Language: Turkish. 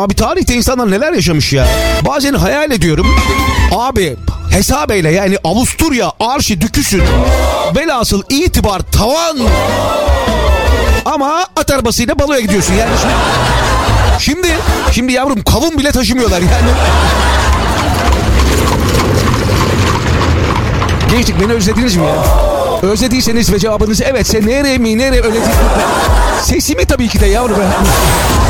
abi tarihte insanlar neler yaşamış ya. Bazen hayal ediyorum. Abi hesap eyle yani Avusturya arşidüküsün. Velhasıl itibar tavan. Ama at arabasıyla baloya gidiyorsun yani. Şimdi yavrum kavun bile taşımıyorlar yani. Gençlik beni özlediniz mi ya? Özlediyseniz ve cevabınız evetse nereye mi nereye öyle değil. Sesimi tabii ki de yavrum.